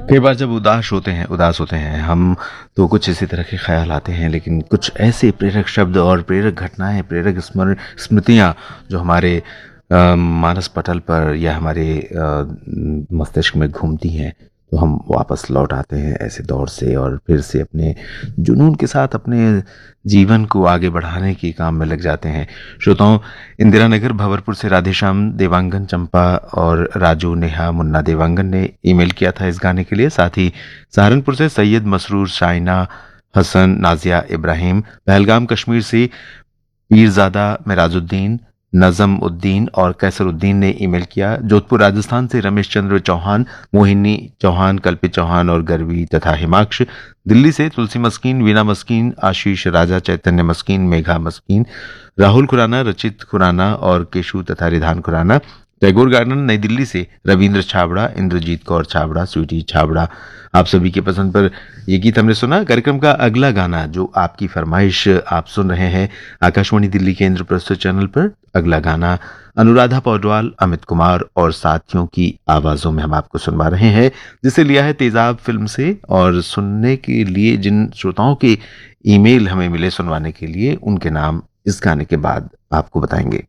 कई बार जब उदास होते हैं हम, तो कुछ इसी तरह के ख्याल आते हैं, लेकिन कुछ ऐसे प्रेरक शब्द और प्रेरक घटनाएं, प्रेरक स्मृतियां जो हमारे मानस पटल पर या हमारे मस्तिष्क में घूमती हैं, तो हम वापस लौट आते हैं ऐसे दौर से और फिर से अपने जुनून के साथ अपने जीवन को आगे बढ़ाने के काम में लग जाते हैं। श्रोताओं, इंदिरा नगर भंवरपुर से राधेश्याम, देवांगन, चंपा और राजू, नेहा, मुन्ना देवांगन ने ईमेल किया था इस गाने के लिए। साथ ही सहारनपुर से सैयद मसरूर, शाइना, हसन, नाजिया, इब्राहिम, पहलगाम कश्मीर से पीरजादा, मिराजुद्दीन, नजम उद्दीन और कैसरुद्दीन ने ईमेल किया। जोधपुर राजस्थान से रमेश चंद्र चौहान, मोहिनी चौहान, कल्पित चौहान और गर्वी तथा हिमाक्ष। दिल्ली से तुलसी मस्कीन, वीना मस्कीन, आशीष राजा, चैतन्य मस्कीन, मेघा मस्कीन, राहुल खुराना, रचित खुराना और केशु तथा रिधान खुराना। टैगोर गार्डन नई दिल्ली से रविंद्र छाबड़ा, इंद्रजीत कौर छाबड़ा, स्वीटी छाबड़ा। आप सभी के पसंद पर ये गीत हमने सुना। कार्यक्रम का अगला गाना, जो आपकी फरमाइश आप सुन रहे हैं आकाशवाणी दिल्ली के इंद्रप्रस्थ चैनल पर, अगला गाना अनुराधा पौडवाल, अमित कुमार और साथियों की आवाजों में हम आपको सुनवा रहे हैं, जिसे लिया है तेजाब फिल्म से। और सुनने के लिए जिन श्रोताओं के ईमेल हमें मिले सुनवाने के लिए, उनके नाम इस गाने के बाद आपको बताएंगे।